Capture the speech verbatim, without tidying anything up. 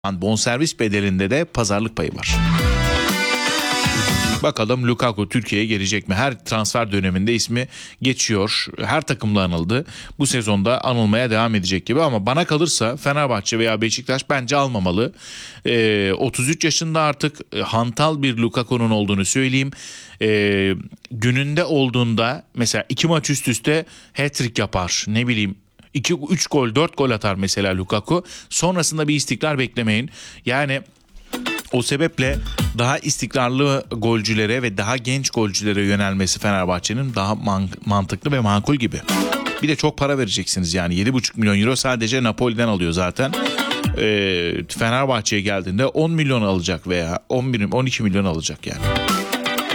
Bonservis bedelinde de pazarlık payı var. Bakalım Lukaku Türkiye'ye gelecek mi? Her transfer döneminde ismi geçiyor. Her takımda anıldı. Bu sezonda anılmaya devam edecek gibi ama bana kalırsa Fenerbahçe veya Beşiktaş bence almamalı. Ee, otuz üç yaşında artık hantal bir Lukaku'nun olduğunu söyleyeyim. Ee, gününde olduğunda mesela iki maç üst üste hat-trick yapar. Ne bileyim iki üç gol dört gol atar mesela Lukaku. Sonrasında bir istikrar beklemeyin. Yani o sebeple daha istikrarlı golcülere ve daha genç golcülere yönelmesi Fenerbahçe'nin daha man- mantıklı ve makul gibi. Bir de çok para vereceksiniz yani yedi buçuk milyon euro sadece Napoli'den alıyor zaten. Ee, Fenerbahçe'ye geldiğinde on milyon alacak veya on bir on iki milyon alacak yani.